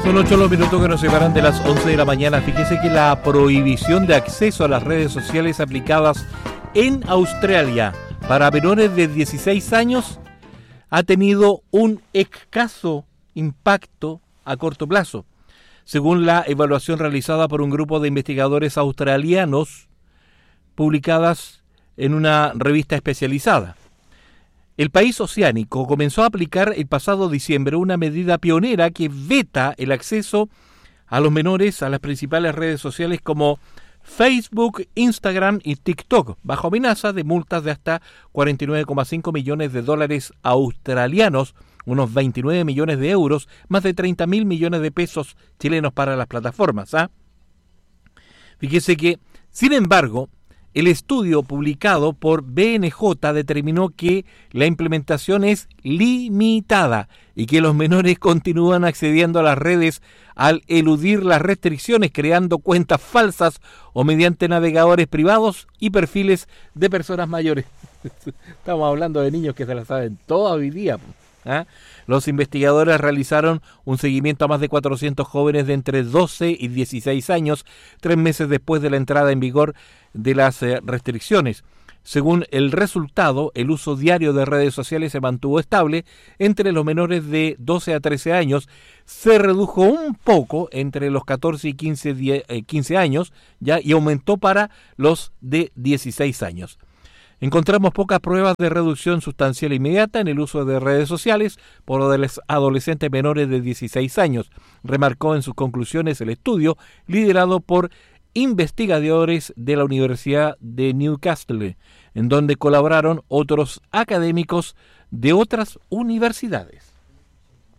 Son 8 los minutos que nos separan de las 11 de la mañana. Fíjese que la prohibición de acceso a las redes sociales aplicadas en Australia para menores de 16 años ha tenido un escaso impacto a corto plazo, según la evaluación realizada por un grupo de investigadores australianos publicadas en una revista especializada. El país oceánico comenzó a aplicar el pasado diciembre una medida pionera que veta el acceso a los menores a las principales redes sociales como Facebook, Instagram y TikTok, bajo amenaza de multas de hasta 49,5 millones de dólares australianos, unos 29 millones de euros, más de 30.000 millones de pesos chilenos para las plataformas. Fíjese que, sin embargo, el estudio publicado por BNJ determinó que la implementación es limitada y que los menores continúan accediendo a las redes al eludir las restricciones, creando cuentas falsas o mediante navegadores privados y perfiles de personas mayores. Estamos hablando de niños que se la saben toda hoy día. Los investigadores realizaron un seguimiento a más de 400 jóvenes de entre 12 y 16 años, 3 meses después de la entrada en vigor de las restricciones. Según el resultado, el uso diario de redes sociales se mantuvo estable entre los menores de 12 a 13 años, se redujo un poco entre los 14 y 15 años y aumentó para los de 16 años. Encontramos pocas pruebas de reducción sustancial inmediata en el uso de redes sociales por adolescentes menores de 16 años, remarcó en sus conclusiones el estudio liderado por investigadores de la Universidad de Newcastle, en donde colaboraron otros académicos de otras universidades.